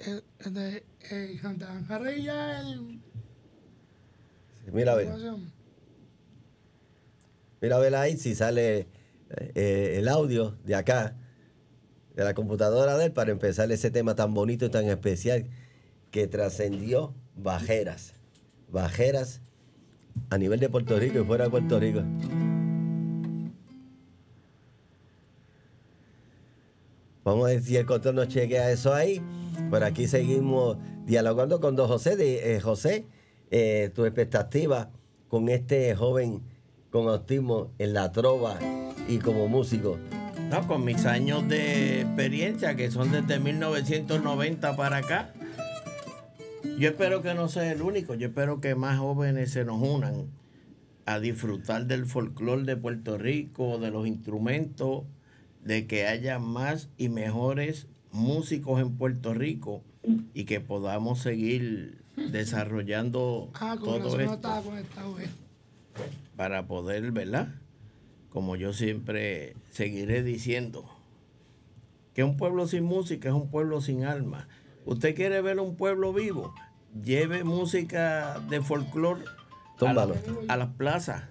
Santa María, Mira a ver. Mira a ver ahí si sale el audio de acá, de la computadora de él, para empezar ese tema tan bonito y tan especial que trascendió bajeras. Bajeras a nivel de Puerto Rico y fuera de Puerto Rico. Vamos a ver si el control nos chequea eso ahí. Por aquí seguimos dialogando con don José. José, tu expectativa con este joven con autismo en la trova y como músico. No, con mis años de experiencia, que son desde 1990 para acá, yo espero que no sea el único. Yo espero que más jóvenes se nos unan a disfrutar del folclore de Puerto Rico, de los instrumentos, de que haya más y mejores músicos en Puerto Rico y que podamos seguir desarrollando todo esto para poder, ¿verdad? Como yo siempre seguiré diciendo, que un pueblo sin música es un pueblo sin alma. Usted quiere ver un pueblo vivo, lleve música de folclore a las plazas.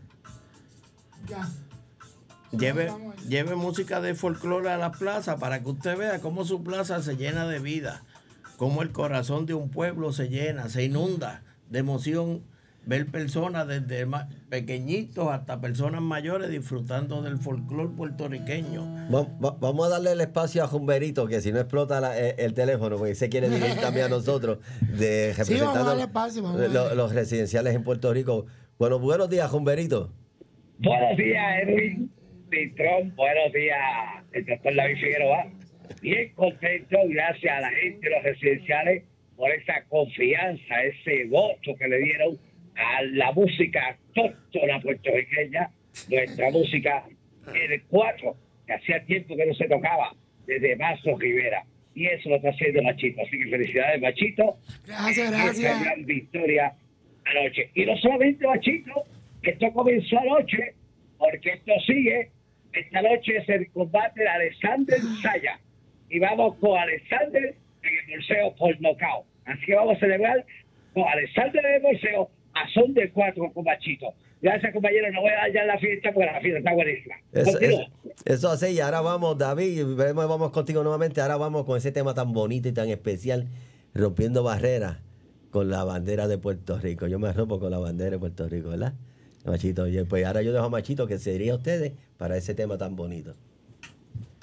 Lleve música de folclore a las plazas para que usted vea cómo su plaza se llena de vida, cómo el corazón de un pueblo se llena, se inunda de emoción, ver personas desde pequeñitos hasta personas mayores disfrutando del folclore puertorriqueño. Vamos a darle el espacio a Humberito, que si no explota el teléfono, porque se quiere dirigir también a nosotros, de representando los residenciales en Puerto Rico. Bueno, buenos días, Humberito. Buenos días, Edwin Cintrón. Buenos días, el doctor David Figueroa. Bien contento, gracias a la gente de los residenciales por esa confianza, ese voto que le dieron a la música autóctona puertorriqueña, nuestra música el 4, que hacía tiempo que no se tocaba, desde Mazo Rivera. Y eso lo está haciendo Machito. Así que felicidades, Machito. Gracias. Esta gran victoria anoche. Y no solamente Machito, esto comenzó anoche, porque esto sigue. Esta noche es el combate de Alexander Saya. Y vamos con Alexander en el bolseo por nocaut. Así que vamos a celebrar con Alexander en el bolseo a son de 4 con Machito. Gracias, compañeros. No voy a dar ya la fiesta porque la fiesta está buenísima. Eso así, y ahora vamos, David, vamos contigo nuevamente. Ahora vamos con ese tema tan bonito y tan especial, rompiendo barreras con la bandera de Puerto Rico. Yo me rompo con la bandera de Puerto Rico, ¿verdad? Machito, y pues ahora yo dejo a Machito que se diría a ustedes para ese tema tan bonito.